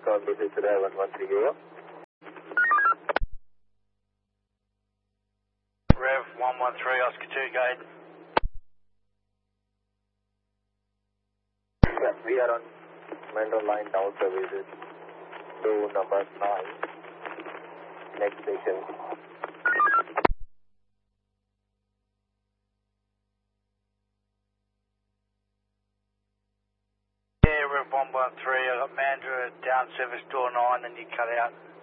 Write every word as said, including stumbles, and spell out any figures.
on this is one one three zero. Rev one one three, Oscar two, gate. Yeah, we are on Metro line down services to number nine. Next station. Yeah, Rev one one three, I got Mandra down service door nine, then you cut out.